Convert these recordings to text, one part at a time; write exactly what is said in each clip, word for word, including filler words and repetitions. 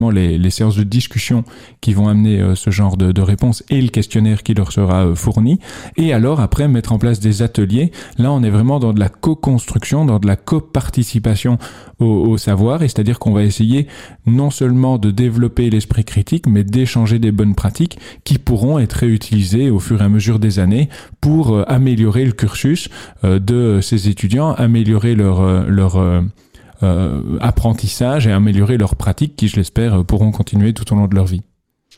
Les, les séances de discussion qui vont amener euh, ce genre de, de réponses et le questionnaire qui leur sera euh, fourni. Et alors, après, mettre en place des ateliers. Là, on est vraiment dans de la co-construction, dans de la co-participation au, au savoir. Et c'est-à-dire qu'on va essayer non seulement de développer l'esprit critique, mais d'échanger des bonnes pratiques qui pourront être réutilisées au fur et à mesure des années pour euh, améliorer le cursus euh, de ces étudiants, améliorer leur... Euh, leur euh, Euh, apprentissage et améliorer leurs pratiques qui, je l'espère, pourront continuer tout au long de leur vie.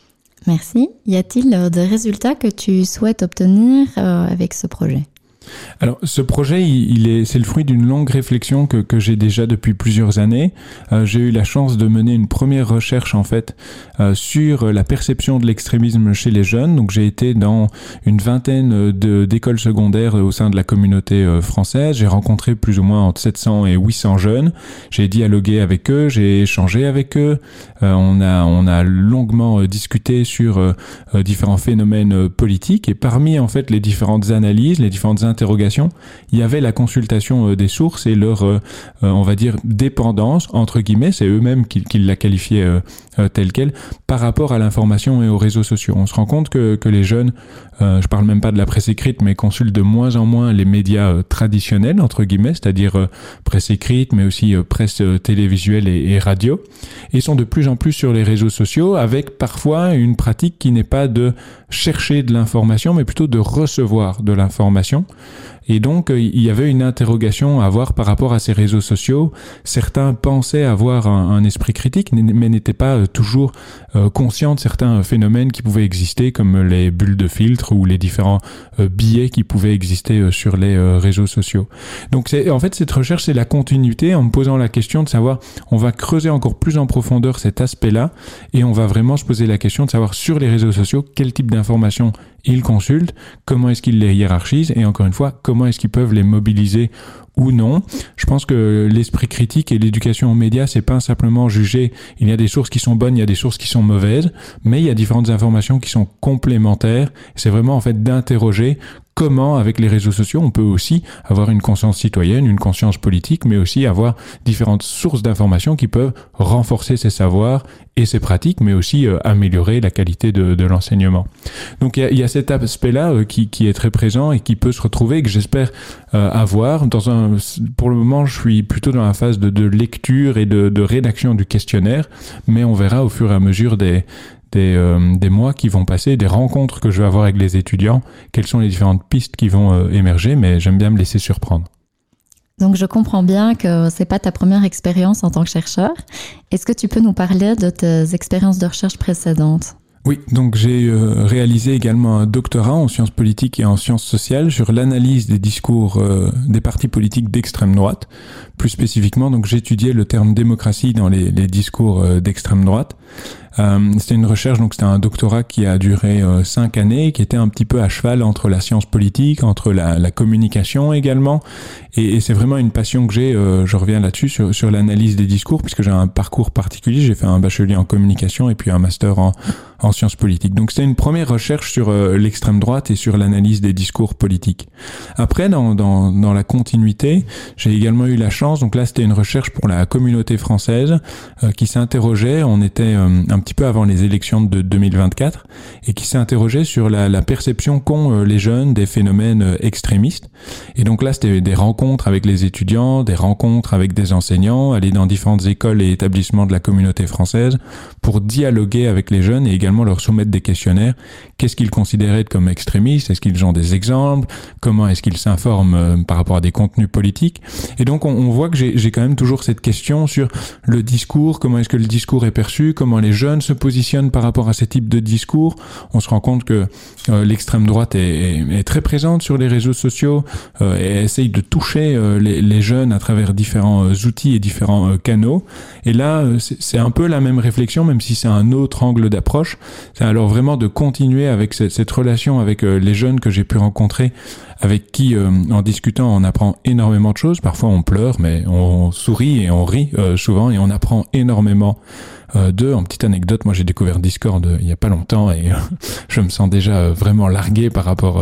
Merci. Y a-t-il euh, des résultats que tu souhaites obtenir euh, avec ce projet ? Alors, ce projet, il, il est, c'est le fruit d'une longue réflexion que, que j'ai déjà depuis plusieurs années. Euh, j'ai eu la chance de mener une première recherche, en fait, euh, sur la perception de l'extrémisme chez les jeunes. Donc, j'ai été dans une vingtaine de, d'écoles secondaires au sein de la communauté euh, française. J'ai rencontré plus ou moins entre sept cents et huit cents jeunes. J'ai dialogué avec eux, j'ai échangé avec eux. Euh, on a, on a longuement euh, discuté sur euh, différents phénomènes euh, politiques. Et parmi, en fait, les différentes analyses, les différentes interrogation, il y avait la consultation euh, des sources et leur, euh, euh, on va dire, dépendance, entre guillemets, c'est eux-mêmes qui, qui la qualifiaient euh, euh, telle quelle, par rapport à l'information et aux réseaux sociaux. On se rend compte que, que les jeunes, euh, je parle même pas de la presse écrite, mais consultent de moins en moins les médias euh, traditionnels, entre guillemets, c'est-à-dire euh, presse écrite, mais aussi euh, presse euh, télévisuelle et, et radio, et sont de plus en plus sur les réseaux sociaux, avec parfois une pratique qui n'est pas de chercher de l'information, mais plutôt de recevoir de l'information. Et donc, il y avait une interrogation à avoir par rapport à ces réseaux sociaux. Certains pensaient avoir un, un esprit critique, mais n'étaient pas toujours euh, conscients de certains phénomènes qui pouvaient exister, comme les bulles de filtre ou les différents euh, biais qui pouvaient exister euh, sur les euh, réseaux sociaux. Donc, c'est, en fait, cette recherche, c'est la continuité en me posant la question de savoir, on va creuser encore plus en profondeur cet aspect-là et on va vraiment se poser la question de savoir sur les réseaux sociaux, quel type d'informations ils consultent, comment est-ce qu'ils les hiérarchisent et encore une fois, comment est-ce qu'ils peuvent les mobiliser ou non. Je pense que l'esprit critique et l'éducation aux médias, c'est pas simplement juger, il y a des sources qui sont bonnes, il y a des sources qui sont mauvaises, mais il y a différentes informations qui sont complémentaires. C'est vraiment en fait d'interroger comment, avec les réseaux sociaux, on peut aussi avoir une conscience citoyenne, une conscience politique, mais aussi avoir différentes sources d'informations qui peuvent renforcer ses savoirs et ses pratiques, mais aussi euh, améliorer la qualité de, de l'enseignement. Donc il y a, il y a cet aspect-là euh, qui, qui est très présent et qui peut se retrouver et que j'espère euh, avoir. Dans un, pour le moment, je suis plutôt dans la phase de, de lecture et de, de rédaction du questionnaire, mais on verra au fur et à mesure des Des, euh, des mois qui vont passer, des rencontres que je vais avoir avec les étudiants, quelles sont les différentes pistes qui vont euh, émerger, mais j'aime bien me laisser surprendre. Donc je comprends bien que c'est pas ta première expérience en tant que chercheur. Est-ce que tu peux nous parler de tes expériences de recherche précédentes ? Oui, donc j'ai euh, réalisé également un doctorat en sciences politiques et en sciences sociales sur l'analyse des discours euh, des partis politiques d'extrême droite. Plus spécifiquement, donc j'étudiais le terme démocratie dans les, les discours euh, d'extrême droite. Euh, c'était une recherche, donc c'était un doctorat qui a duré euh, cinq années, qui était un petit peu à cheval entre la science politique, entre la, la communication également, et, et c'est vraiment une passion que j'ai. Euh, je reviens là-dessus sur, sur l'analyse des discours, puisque j'ai un parcours particulier. J'ai fait un bachelier en communication et puis un master en, en sciences politiques. Donc c'était une première recherche sur euh, l'extrême droite et sur l'analyse des discours politiques. Après, dans, dans, dans la continuité, j'ai également eu la chance. Donc là, c'était une recherche pour la communauté française euh, qui s'interrogeait. On était euh, un petit peu avant les élections de deux mille vingt-quatre et qui s'est interrogé sur la, la perception qu'ont euh, les jeunes des phénomènes euh, extrémistes. Et donc là, c'était des rencontres avec les étudiants, des rencontres avec des enseignants, aller dans différentes écoles et établissements de la communauté française pour dialoguer avec les jeunes et également leur soumettre des questionnaires. Qu'est-ce qu'ils considéraient comme extrémistes ? Est-ce qu'ils ont des exemples ? Comment est-ce qu'ils s'informent euh, par rapport à des contenus politiques ? Et donc, on, on voit que j'ai, j'ai quand même toujours cette question sur le discours, comment est-ce que le discours est perçu, comment les jeunes se positionnent par rapport à ces types de discours. On se rend compte que euh, l'extrême droite est, est, est très présente sur les réseaux sociaux euh, et essaye de toucher euh, les, les jeunes à travers différents euh, outils et différents euh, canaux. Et là, euh, c'est, c'est un peu la même réflexion, même si c'est un autre angle d'approche. C'est alors vraiment de continuer avec cette, cette relation avec euh, les jeunes que j'ai pu rencontrer, avec qui, euh, en discutant, on apprend énormément de choses. Parfois, on pleure, mais on sourit et on rit euh, souvent, et on apprend énormément euh, d'eux. En petite anecdote, moi, j'ai découvert Discord euh, il y a pas longtemps, et euh, je me sens déjà euh, vraiment largué par rapport, euh,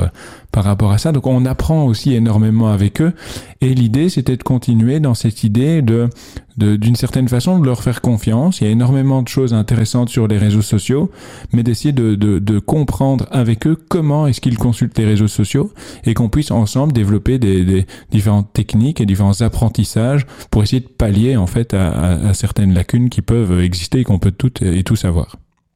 par rapport à ça. Donc on apprend aussi énormément avec eux. Et l'idée, c'était de continuer dans cette idée de, de d'une certaine façon, de leur faire confiance. Il y a énormément de choses intéressantes sur les réseaux sociaux, mais d'essayer de, de, de comprendre avec eux comment est-ce qu'ils consultent les réseaux sociaux et qu'on puisse ensemble développer des, des différentes techniques et différents apprentissages pour essayer de pallier en fait à, à, à certaines lacunes qui peuvent exister et qu'on peut toutes et tous avoir.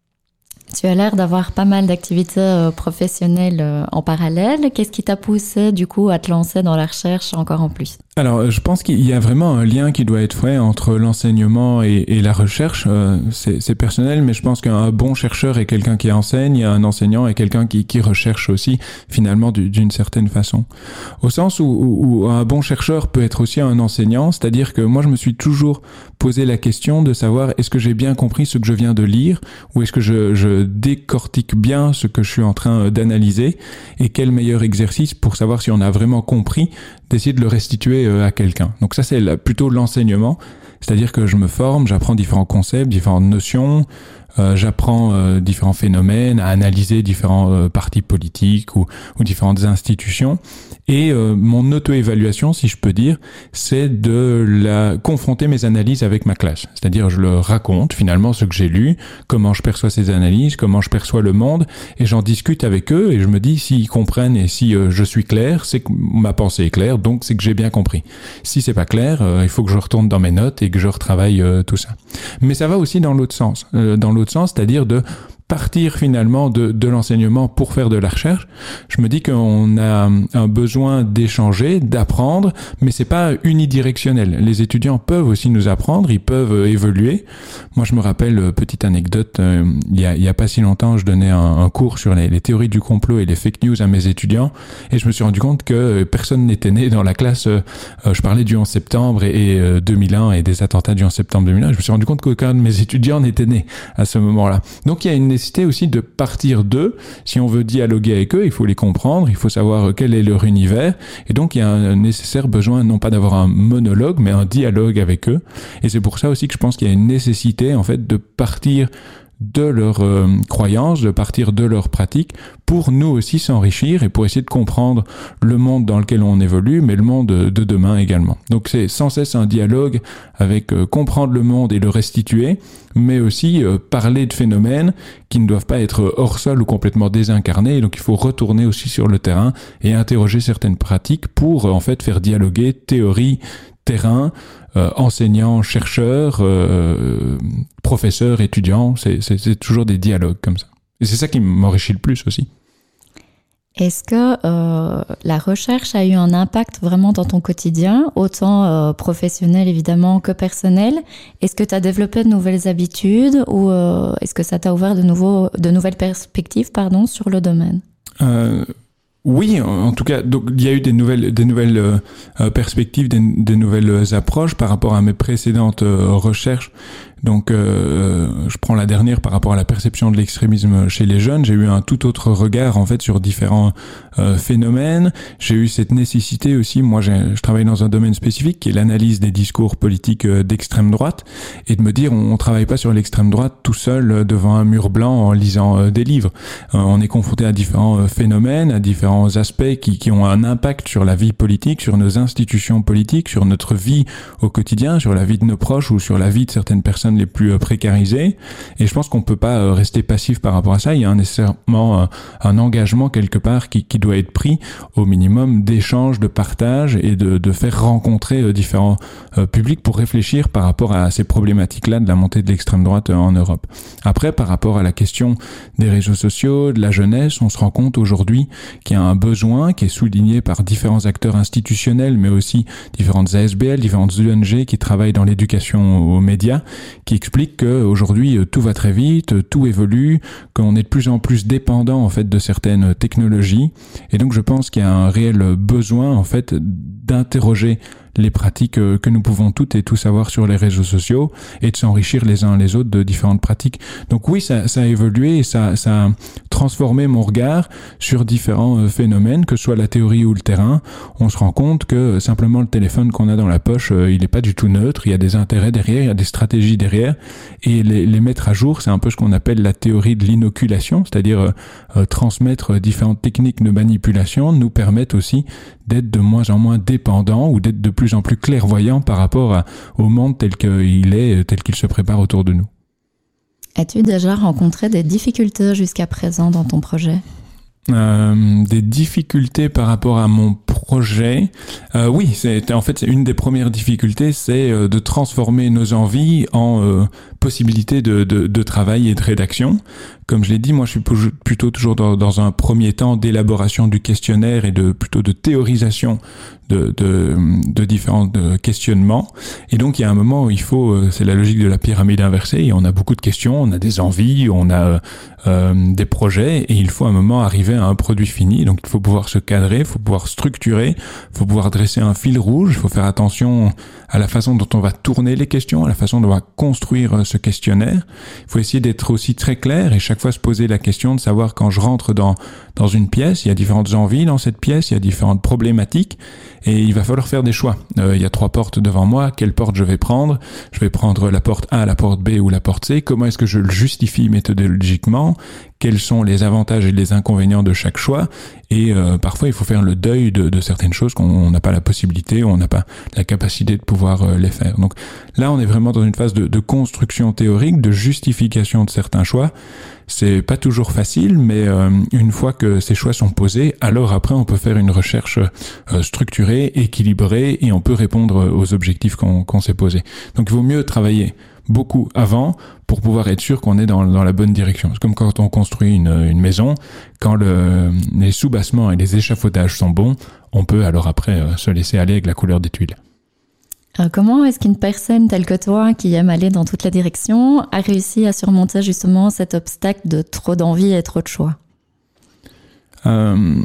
Tu as l'air d'avoir pas mal d'activités euh, professionnelles euh, en parallèle. Qu'est-ce qui t'a poussé du coup à te lancer dans la recherche encore en plus ? Alors, je pense qu'il y a vraiment un lien qui doit être fait entre l'enseignement et, et la recherche. Euh, c'est, c'est personnel, mais je pense qu'un bon chercheur est quelqu'un qui enseigne, un enseignant est quelqu'un qui, qui recherche aussi, finalement, du, d'une certaine façon. Au sens où, où, où un bon chercheur peut être aussi un enseignant, c'est-à-dire que moi, je me suis toujours posé la question de savoir est-ce que j'ai bien compris ce que je viens de lire ou est-ce que je, je décortique bien ce que je suis en train d'analyser et quel meilleur exercice pour savoir si on a vraiment compris d'essayer de le restituer à quelqu'un. Donc ça, c'est plutôt l'enseignement, c'est-à-dire que je me forme, j'apprends différents concepts, différentes notions, euh, j'apprends euh, différents phénomènes, à analyser différents euh, partis politiques ou, ou différentes institutions. Et euh, mon auto-évaluation, si je peux dire, c'est de la confronter mes analyses avec ma classe. C'est-à-dire, je leur raconte finalement ce que j'ai lu, comment je perçois ces analyses, comment je perçois le monde, et j'en discute avec eux, et je me dis, s'ils comprennent et si euh, je suis clair, c'est que ma pensée est claire, donc c'est que j'ai bien compris. Si c'est pas clair, euh, il faut que je retourne dans mes notes et que je retravaille euh, tout ça. Mais ça va aussi dans l'autre sens. Euh, dans l'autre sens, c'est-à-dire de partir finalement de, de l'enseignement pour faire de la recherche. Je me dis qu'on a un besoin d'échanger, d'apprendre, mais c'est pas unidirectionnel. Les étudiants peuvent aussi nous apprendre, ils peuvent évoluer. Moi, je me rappelle, petite anecdote, euh, il y a, il y a pas si longtemps, je donnais un, un cours sur les, les théories du complot et les fake news à mes étudiants, et je me suis rendu compte que personne n'était né dans la classe. Euh, je parlais du onze septembre et, et euh, deux mille un et des attentats du onze septembre deux mille un. Je me suis rendu compte qu'aucun de mes étudiants n'était né à ce moment-là. Donc, il y a une nécessité aussi de partir d'eux. Si on veut dialoguer avec eux, il faut les comprendre, il faut savoir quel est leur univers, et donc il y a un nécessaire besoin non pas d'avoir un monologue, mais un dialogue avec eux. Et c'est pour ça aussi que je pense qu'il y a une nécessité en fait de partir de leurs euh, croyances, de partir de leurs pratiques, pour nous aussi s'enrichir et pour essayer de comprendre le monde dans lequel on évolue, mais le monde de demain également. Donc c'est sans cesse un dialogue avec euh, comprendre le monde et le restituer, mais aussi euh, parler de phénomènes qui ne doivent pas être hors sol ou complètement désincarnés. Et donc il faut retourner aussi sur le terrain et interroger certaines pratiques pour euh, en fait faire dialoguer théorie, terrain, euh, enseignants, chercheurs, euh, professeurs, étudiants. C'est, c'est, c'est toujours des dialogues comme ça. Et c'est ça qui m'enrichit le plus aussi. Est-ce que euh, la recherche a eu un impact vraiment dans ton quotidien, autant euh, professionnel évidemment que personnel ? Est-ce que tu as développé de nouvelles habitudes ou euh, est-ce que ça t'a ouvert de, nouveaux, de nouvelles perspectives pardon, sur le domaine ? euh... Oui, en tout cas, donc il y a eu des nouvelles, des nouvelles euh, perspectives, des, des nouvelles approches par rapport à mes précédentes euh, recherches. Donc, euh, je prends la dernière par rapport à la perception de l'extrémisme chez les jeunes. J'ai eu un tout autre regard en fait sur différents euh, phénomènes. J'ai eu cette nécessité aussi. Moi, j'ai, je travaille dans un domaine spécifique qui est l'analyse des discours politiques euh, d'extrême droite, et de me dire on, on travaille pas sur l'extrême droite tout seul euh, devant un mur blanc en lisant euh, des livres. Euh, on est confronté à différents euh, phénomènes, à différents aspects qui, qui ont un impact sur la vie politique, sur nos institutions politiques, sur notre vie au quotidien, sur la vie de nos proches ou sur la vie de certaines personnes les plus précarisées. Et je pense qu'on peut pas rester passif par rapport à ça. Il y a nécessairement un, un engagement quelque part qui, qui doit être pris au minimum d'échange, de partage et de, de faire rencontrer différents euh, publics pour réfléchir par rapport à ces problématiques-là de la montée de l'extrême droite en Europe. Après, par rapport à la question des réseaux sociaux, de la jeunesse, on se rend compte aujourd'hui qu'il y a un besoin qui est souligné par différents acteurs institutionnels, mais aussi différentes A S B L, différentes O N G qui travaillent dans l'éducation aux médias, qui expliquent qu'aujourd'hui tout va très vite, tout évolue, qu'on est de plus en plus dépendant en fait de certaines technologies. Et donc je pense qu'il y a un réel besoin en fait d'interroger les pratiques que nous pouvons toutes et tous avoir sur les réseaux sociaux et de s'enrichir les uns les autres de différentes pratiques. Donc oui, ça, ça a évolué et ça, ça a transformer mon regard sur différents euh, phénomènes, que ce soit la théorie ou le terrain. On se rend compte que euh, simplement le téléphone qu'on a dans la poche, euh, il n'est pas du tout neutre, il y a des intérêts derrière, il y a des stratégies derrière, et les, les mettre à jour, c'est un peu ce qu'on appelle la théorie de l'inoculation, c'est-à-dire euh, euh, transmettre différentes techniques de manipulation nous permettent aussi d'être de moins en moins dépendants ou d'être de plus en plus clairvoyants par rapport à, au monde tel qu'il est, tel qu'il se prépare autour de nous. As-tu déjà rencontré des difficultés jusqu'à présent dans ton projet ? Euh, des difficultés par rapport à mon projet. Euh, oui, c'est en fait c'est une des premières difficultés, c'est euh, de transformer nos envies en euh, possibilités de, de, de travail et de rédaction. Comme je l'ai dit, moi je suis plutôt toujours dans, dans un premier temps d'élaboration du questionnaire et de plutôt de théorisation de, de, de différents de questionnements. Et donc il y a un moment où il faut, c'est la logique de la pyramide inversée, et on a beaucoup de questions, on a des envies, on a euh, des projets, et il faut à un moment arriver à un produit fini. Donc il faut pouvoir se cadrer, il faut pouvoir structurer, il faut pouvoir dresser un fil rouge, il faut faire attention à la façon dont on va tourner les questions, à la façon dont on va construire ce questionnaire. Il faut essayer d'être aussi très clair et chaque fois se poser la question de savoir, quand je rentre dans dans une pièce, il y a différentes envies dans cette pièce, il y a différentes problématiques, et il va falloir faire des choix. Euh, il y a trois portes devant moi, quelle porte je vais prendre ? Je vais prendre la porte A, la porte B ou la porte C. Comment est-ce que je le justifie méthodologiquement ? Quels sont les avantages et les inconvénients de chaque choix ? Et euh, parfois, il faut faire le deuil de, de certaines choses qu'on n'a pas la possibilité, on n'a pas la capacité de pouvoir euh, les faire. Donc là, on est vraiment dans une phase de, de construction théorique, de justification de certains choix. C'est pas toujours facile, mais euh, une fois que ces choix sont posés, alors après, on peut faire une recherche euh, structurée, équilibrée, et on peut répondre aux objectifs qu'on, qu'on s'est posés. Donc, il vaut mieux travailler beaucoup avant pour pouvoir être sûr qu'on est dans, dans la bonne direction. C'est comme quand on construit une, une maison, quand le, les soubassements et les échafaudages sont bons, on peut alors après euh, se laisser aller avec la couleur des tuiles. Euh, comment est-ce qu'une personne telle que toi, qui aime aller dans toutes les directions, a réussi à surmonter justement cet obstacle de trop d'envie et trop de choix ? euh,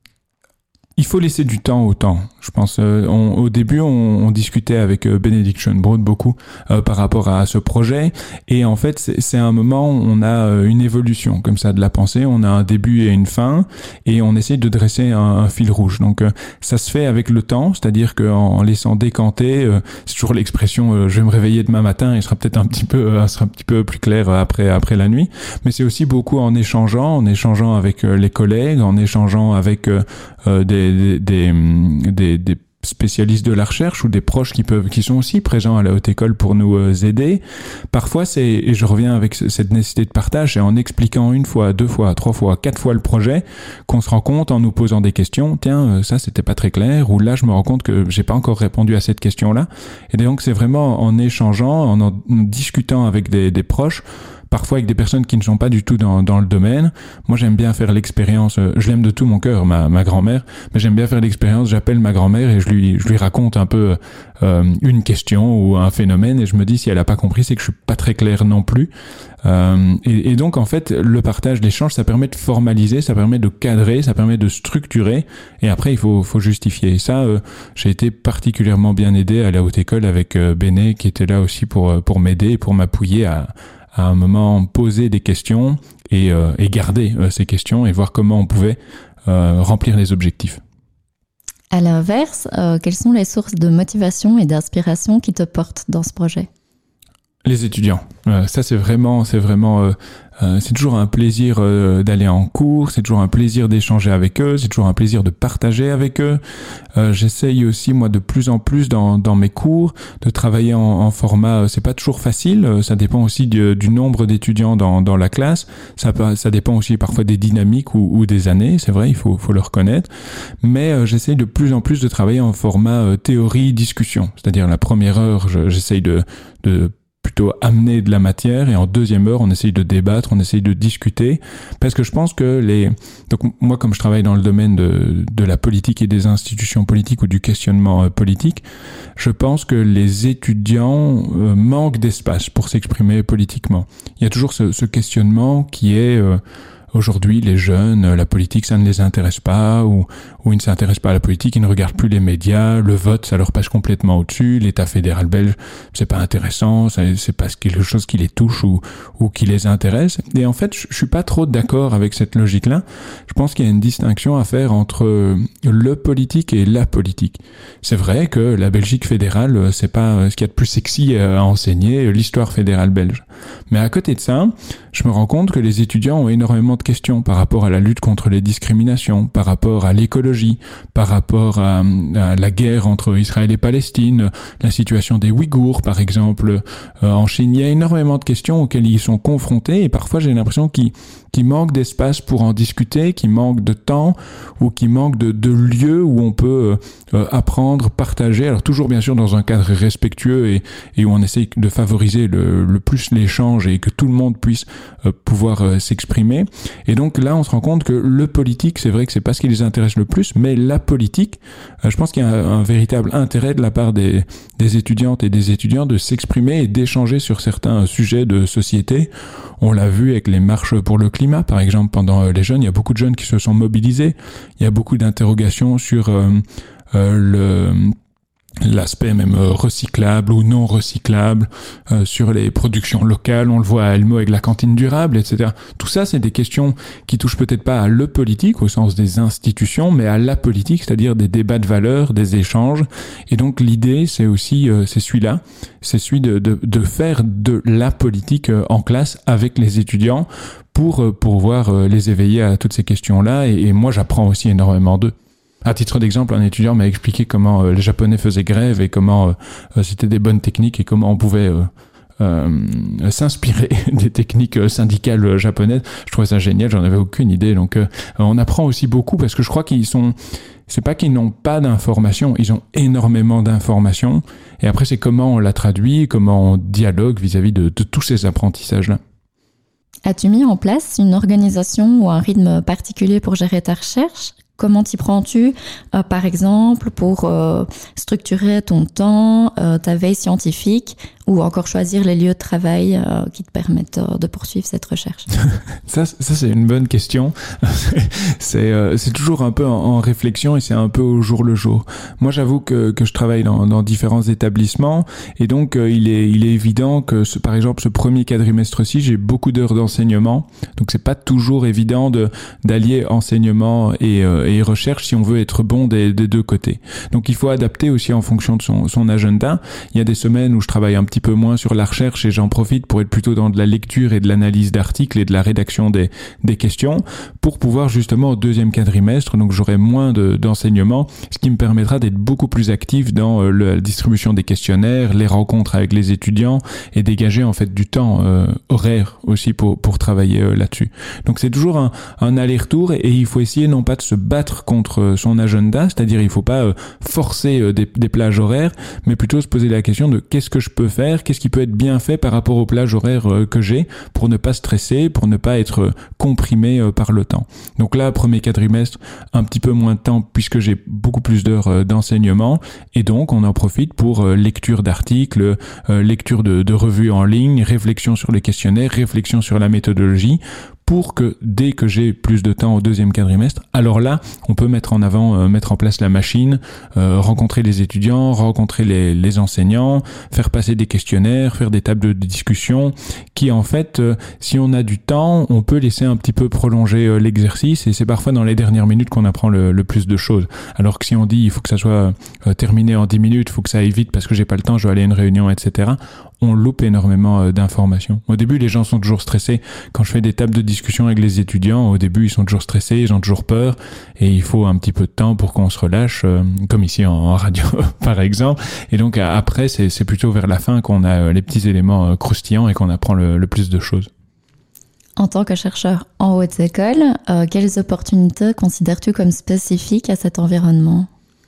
Il faut laisser du temps au temps. Je pense, euh, on, au début, on, on discutait avec euh, Benedict Schoenbrod beaucoup euh, par rapport à ce projet. Et en fait, c'est, c'est un moment où on a euh, une évolution comme ça de la pensée. On a un début et une fin, et on essaye de dresser un, un fil rouge. Donc, euh, ça se fait avec le temps, c'est-à-dire qu'en en laissant décanter, euh, c'est toujours l'expression euh, « je vais me réveiller demain matin » et sera peut-être un petit peu, euh, sera un petit peu plus clair après après la nuit. Mais c'est aussi beaucoup en échangeant, en échangeant avec euh, les collègues, en échangeant avec euh, euh, des, des, des, des des spécialistes de la recherche ou des proches qui peuvent, qui sont aussi présents à la Haute École pour nous euh, aider. Parfois, c'est, et je reviens avec cette nécessité de partage, c'est en expliquant une fois, deux fois, trois fois, quatre fois le projet qu'on se rend compte, en nous posant des questions, tiens, ça c'était pas très clair, ou là je me rends compte que j'ai pas encore répondu à cette question-là. Et donc c'est vraiment en échangeant, en, en discutant avec des, des proches, parfois avec des personnes qui ne sont pas du tout dans, dans le domaine. Moi, j'aime bien faire l'expérience, je l'aime de tout mon cœur, ma, ma grand-mère, mais j'aime bien faire l'expérience, j'appelle ma grand-mère et je lui, je lui raconte un peu euh, une question ou un phénomène, et je me dis, si elle a pas compris, c'est que je suis pas très clair non plus. Euh, et, et donc, en fait, le partage, l'échange, ça permet de formaliser, ça permet de cadrer, ça permet de structurer, et après, il faut, faut justifier. Et ça, euh, j'ai été particulièrement bien aidé à la Haute École avec euh, Béné, qui était là aussi pour, pour m'aider et pour m'appuyer à à un moment poser des questions et, euh, et garder euh, ces questions et voir comment on pouvait euh, remplir les objectifs. À l'inverse, euh, quelles sont les sources de motivation et d'inspiration qui te portent dans ce projet ? Les étudiants. Euh, ça, c'est vraiment, c'est vraiment, euh, euh, c'est toujours un plaisir euh, d'aller en cours, c'est toujours un plaisir d'échanger avec eux, c'est toujours un plaisir de partager avec eux. Euh, j'essaye aussi, moi, de plus en plus dans, dans mes cours, de travailler en, en format, euh, c'est pas toujours facile, euh, ça dépend aussi du, du nombre d'étudiants dans, dans la classe, ça, ça dépend aussi parfois des dynamiques ou, ou des années, c'est vrai, il faut, faut le reconnaître, mais euh, j'essaye de plus en plus de travailler en format euh, théorie-discussion, c'est-à-dire la première heure, je, j'essaye de, de plutôt amener de la matière, et en deuxième heure on essaye de débattre, on essaye de discuter, parce que je pense que les donc moi, comme je travaille dans le domaine de, de la politique et des institutions politiques ou du questionnement euh, politique, je pense que les étudiants euh, manquent d'espace pour s'exprimer politiquement. Il y a toujours ce, ce questionnement qui est euh, aujourd'hui les jeunes, la politique ça ne les intéresse pas, ou, ou ils ne s'intéressent pas à la politique, ils ne regardent plus les médias, le vote ça leur passe complètement au-dessus, l'État fédéral belge c'est pas intéressant, c'est, c'est pas quelque chose qui les touche ou, ou qui les intéresse. Et en fait je, je suis pas trop d'accord avec cette logique-là. Je pense qu'il y a une distinction à faire entre le politique et la politique. C'est vrai que la Belgique fédérale c'est pas ce qu'il y a de plus sexy à enseigner, l'histoire fédérale belge. Mais à côté de ça, je me rends compte que les étudiants ont énormément de questions par rapport à la lutte contre les discriminations, par rapport à l'écologie, par rapport à, à la guerre entre Israël et Palestine, la situation des Ouïghours, par exemple, euh, en Chine. Il y a énormément de questions auxquelles ils sont confrontés et parfois j'ai l'impression qu'ils, qu'ils manquent d'espace pour en discuter, qu'ils manquent de temps ou qu'ils manquent de, de lieux où on peut euh, apprendre, partager. Alors toujours bien sûr dans un cadre respectueux et, et où on essaie de favoriser le, le plus l'échange et que tout le monde puisse euh, pouvoir euh, s'exprimer. Et donc là, on se rend compte que le politique, c'est vrai que c'est pas ce qui les intéresse le plus, mais la politique, euh, je pense qu'il y a un, un véritable intérêt de la part des, des étudiantes et des étudiants de s'exprimer et d'échanger sur certains sujets de société. On l'a vu avec les marches pour le climat, par exemple, pendant euh, les jeunes, il y a beaucoup de jeunes qui se sont mobilisés. Il y a beaucoup d'interrogations sur euh, euh, le... l'aspect même recyclable ou non recyclable, euh, sur les productions locales, on le voit à Elmo avec la cantine durable, et cetera. Tout ça, c'est des questions qui touchent peut-être pas à le politique, au sens des institutions, mais à la politique, c'est-à-dire des débats de valeurs, des échanges. Et donc l'idée, c'est aussi, euh, c'est celui-là, c'est celui de, de, de faire de la politique euh, en classe avec les étudiants pour euh, pouvoir euh, les éveiller à toutes ces questions-là. Et, et moi, j'apprends aussi énormément d'eux. À titre d'exemple, un étudiant m'a expliqué comment euh, les Japonais faisaient grève et comment euh, c'était des bonnes techniques et comment on pouvait euh, euh, s'inspirer des techniques euh, syndicales euh, japonaises. Je trouvais ça génial, j'en avais aucune idée. Donc euh, on apprend aussi beaucoup parce que je crois qu'ils sont... C'est pas qu'ils n'ont pas d'informations, ils ont énormément d'informations. Et après, c'est comment on la traduit, comment on dialogue vis-à-vis de, de tous ces apprentissages-là. As-tu mis en place une organisation ou un rythme particulier pour gérer ta recherche ? Comment t'y prends-tu, euh, par exemple, pour euh, structurer ton temps, euh, ta veille scientifique, ou encore choisir les lieux de travail euh, qui te permettent euh, de poursuivre cette recherche? Ça, ça c'est une bonne question. c'est, euh, c'est toujours un peu en, en réflexion et c'est un peu au jour le jour. Moi, j'avoue que, que je travaille dans, dans différents établissements et donc euh, il est, il est évident que, ce, par exemple, ce premier quadrimestre-ci, j'ai beaucoup d'heures d'enseignement. Donc, c'est pas toujours évident de, d'allier enseignement et, euh, et recherche si on veut être bon des, des deux côtés. Donc, il faut adapter aussi en fonction de son, son agenda. Il y a des semaines où je travaille un petit peu moins sur la recherche et j'en profite pour être plutôt dans de la lecture et de l'analyse d'articles et de la rédaction des, des questions pour pouvoir justement au deuxième quadrimestre, donc j'aurai moins de, d'enseignement, ce qui me permettra d'être beaucoup plus actif dans euh, la distribution des questionnaires, les rencontres avec les étudiants et dégager en fait du temps euh, horaire aussi pour, pour travailler euh, là-dessus. Donc c'est toujours un, un aller-retour et, et il faut essayer non pas de se battre contre son agenda, c'est-à-dire il faut pas euh, forcer euh, des, des plages horaires, mais plutôt se poser la question de qu'est-ce que je peux faire, qu'est-ce qui peut être bien fait par rapport aux plages horaires que j'ai pour ne pas stresser, pour ne pas être comprimé par le temps. Donc là, premier quadrimestre, un petit peu moins de temps puisque j'ai beaucoup plus d'heures d'enseignement et donc on en profite pour lecture d'articles, lecture de, de revues en ligne, réflexion sur les questionnaires, réflexion sur la méthodologie pour que dès que j'ai plus de temps au deuxième quadrimestre, alors là, on peut mettre en avant, euh, mettre en place la machine, euh, rencontrer les étudiants, rencontrer les, les enseignants, faire passer des questionnaires, faire des tables de, de discussion, qui en fait, euh, si on a du temps, on peut laisser un petit peu prolonger euh, l'exercice, et c'est parfois dans les dernières minutes qu'on apprend le, le plus de choses. Alors que si on dit, il faut que ça soit euh, terminé en dix minutes, il faut que ça aille vite parce que j'ai pas le temps, je dois aller à une réunion, et cetera, on loupe énormément euh, d'informations. Au début, les gens sont toujours stressés. Quand je fais des tables de discussion avec les étudiants, au début, ils sont toujours stressés, ils ont toujours peur, et il faut un petit peu de temps pour qu'on se relâche, euh, comme ici en, en radio, par exemple. Et donc, après, c'est, c'est plutôt vers la fin qu'on a euh, les petits éléments euh, croustillants et qu'on apprend le, le plus de choses. En tant que chercheur en haute école, euh, quelles opportunités considères-tu comme spécifiques à cet environnement ?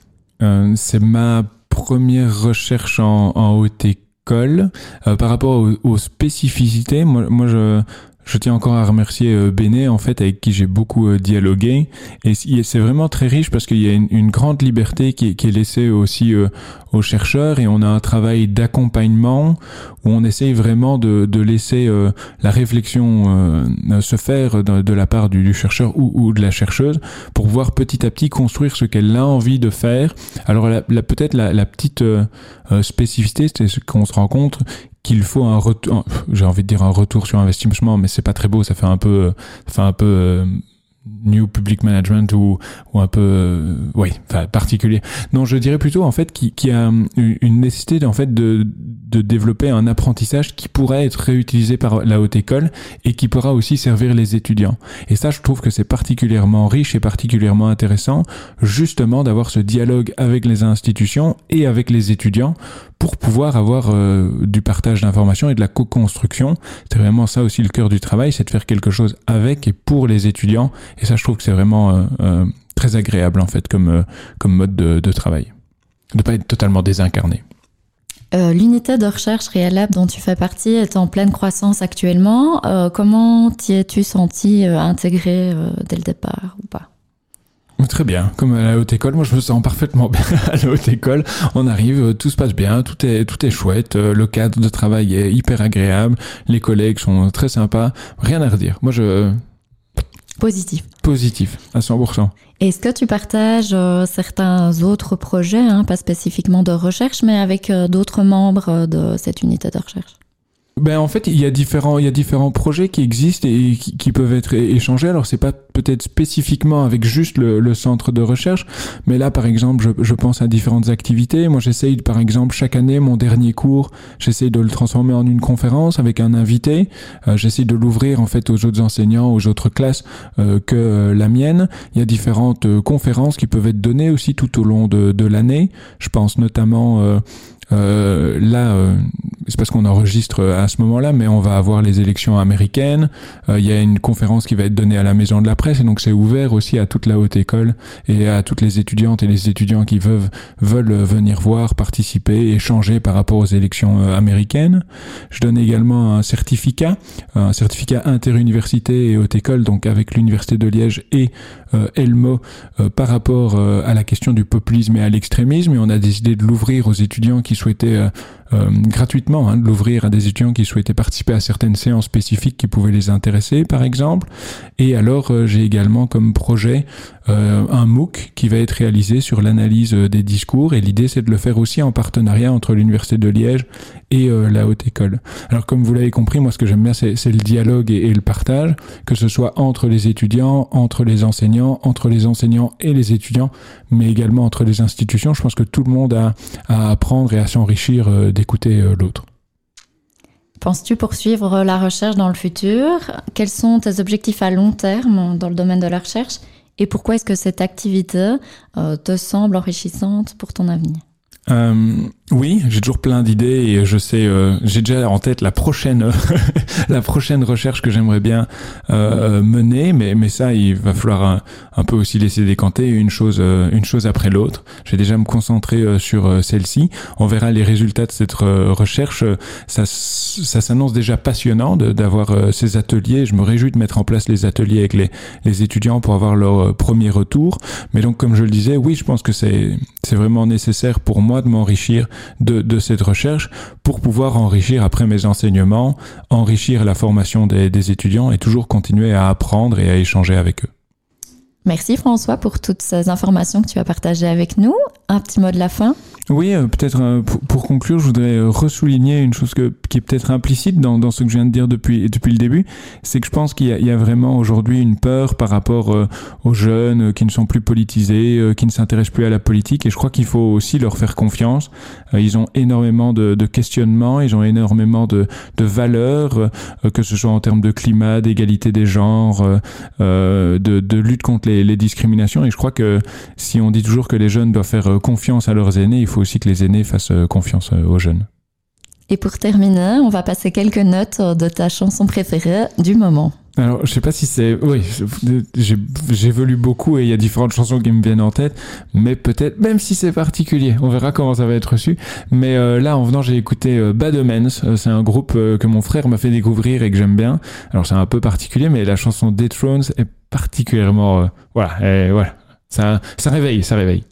euh, C'est ma première recherche en, en haute école. Euh, par rapport aux, aux spécificités, moi, moi je, Je tiens encore à remercier euh, Béné, en fait, avec qui j'ai beaucoup euh, dialogué. Et c'est vraiment très riche parce qu'il y a une, une grande liberté qui, qui est laissée aussi euh, aux chercheurs, et on a un travail d'accompagnement où on essaye vraiment de, de laisser euh, la réflexion euh, se faire de, de la part du, du chercheur ou, ou de la chercheuse pour pouvoir petit à petit construire ce qu'elle a envie de faire. Alors la, la, peut-être la, la petite euh, spécificité, c'est ce qu'on se rend compte, qu'il faut un retour, j'ai envie de dire un retour sur investissement, mais c'est pas très beau, ça fait un peu, ça fait un peu euh, New Public Management ou, ou un peu, euh, oui, enfin particulier. Non, je dirais plutôt en fait qu'il, qu'il y a une nécessité en fait de, de développer un apprentissage qui pourrait être réutilisé par la haute école et qui pourra aussi servir les étudiants. Et ça, je trouve que c'est particulièrement riche et particulièrement intéressant, justement, d'avoir ce dialogue avec les institutions et avec les étudiants pour pouvoir avoir euh, du partage d'informations et de la co-construction. C'est vraiment ça aussi le cœur du travail, c'est de faire quelque chose avec et pour les étudiants. Et ça, je trouve que c'est vraiment euh, euh, très agréable en fait comme, euh, comme mode de, de travail. De ne pas être totalement désincarné. Euh, l'unité de recherche Real Lab dont tu fais partie est en pleine croissance actuellement. Euh, comment t'y es-tu senti euh, intégré euh, dès le départ ou pas ? Très bien, comme à la haute école, moi je me sens parfaitement bien à la haute école. On arrive, tout se passe bien, tout est tout est chouette, le cadre de travail est hyper agréable, les collègues sont très sympas, rien à redire. Moi je positif. Positif à cent pour cent. Est-ce que tu partages euh, certains autres projets, hein, pas spécifiquement de recherche, mais avec euh, d'autres membres de cette unité de recherche ? Ben en fait il y a différents il y a différents projets qui existent et qui, qui peuvent être échangés. Alors c'est pas peut-être spécifiquement avec juste le, le centre de recherche, mais là par exemple je, je pense à différentes activités. Moi j'essaye par exemple chaque année mon dernier cours, j'essaye de le transformer en une conférence avec un invité. Euh, j'essaye de l'ouvrir en fait aux autres enseignants, aux autres classes euh, que euh, la mienne. Il y a différentes euh, conférences qui peuvent être données aussi tout au long de, de l'année. Je pense notamment euh, Euh, là, euh, c'est parce qu'on enregistre à ce moment-là, mais on va avoir les élections américaines. Il euh, y a une conférence qui va être donnée à la Maison de la Presse, et donc c'est ouvert aussi à toute la haute école et à toutes les étudiantes et les étudiants qui veulent, veulent venir voir, participer, échanger par rapport aux élections euh, américaines. Je donne également un certificat, un certificat interuniversité et haute école, donc avec l'Université de Liège et euh, Elmo euh, par rapport euh, à la question du populisme et à l'extrémisme, et on a décidé de l'ouvrir aux étudiants qui souhaitaient euh, euh, gratuitement, hein, de l'ouvrir à des étudiants qui souhaitaient participer à certaines séances spécifiques qui pouvaient les intéresser, par exemple. Et alors, euh, j'ai également comme projet euh, un MOOC qui va être réalisé sur l'analyse euh, des discours, et l'idée, c'est de le faire aussi en partenariat entre l'Université de Liège et euh, la Haute École. Alors, comme vous l'avez compris, moi, ce que j'aime bien, c'est, c'est le dialogue et, et le partage, que ce soit entre les étudiants, entre les enseignants, entre les enseignants et les étudiants, mais également entre les institutions. Je pense que tout le monde a à apprendre et à s'enrichir euh, d'écouter euh, l'autre. Penses-tu poursuivre la recherche dans le futur ? Quels sont tes objectifs à long terme dans le domaine de la recherche ? Et pourquoi est-ce que cette activité euh, te semble enrichissante pour ton avenir ? Euh, oui, j'ai toujours plein d'idées et je sais, euh, j'ai déjà en tête la prochaine, la prochaine recherche que j'aimerais bien euh, mener, mais mais ça, il va falloir un, un peu aussi laisser décanter une chose, euh, une chose après l'autre. Je vais déjà me concentrer euh, sur euh, celle-ci. On verra les résultats de cette euh, recherche. Ça, ça s'annonce déjà passionnant de, d'avoir euh, ces ateliers. Je me réjouis de mettre en place les ateliers avec les les étudiants pour avoir leur euh, premier retour. Mais donc, comme je le disais, oui, je pense que c'est c'est vraiment nécessaire pour moi de m'enrichir de, de cette recherche pour pouvoir enrichir après mes enseignements, enrichir la formation des, des étudiants et toujours continuer à apprendre et à échanger avec eux. Merci François pour toutes ces informations que tu as partagées avec nous. Un petit mot de la fin ? Oui, euh, peut-être euh, pour, pour conclure, je voudrais euh, ressouligner une chose que, qui est peut-être implicite dans, dans ce que je viens de dire depuis, depuis le début, c'est que je pense qu'il y a, il y a vraiment aujourd'hui une peur par rapport euh, aux jeunes euh, qui ne sont plus politisés, euh, qui ne s'intéressent plus à la politique, et je crois qu'il faut aussi leur faire confiance. Euh, ils ont énormément de, de questionnements, ils ont énormément de, de valeurs, euh, que ce soit en termes de climat, d'égalité des genres, euh, de, de lutte contre les, les discriminations, et je crois que si on dit toujours que les jeunes doivent faire confiance à leurs aînés, il faut aussi que les aînés fassent confiance aux jeunes. Et pour terminer, on va passer quelques notes de ta chanson préférée du moment. Alors, je sais pas si c'est... Oui, j'ai- j'évolue beaucoup et il y a différentes chansons qui me viennent en tête, mais peut-être, même si c'est particulier, on verra comment ça va être reçu. Mais euh, là, en venant, j'ai écouté euh, Bad Omens. Euh, c'est un groupe euh, que mon frère m'a fait découvrir et que j'aime bien. Alors, c'est un peu particulier, mais la chanson Dethroned est particulièrement... euh, voilà, et voilà. Ça, ça réveille, ça réveille.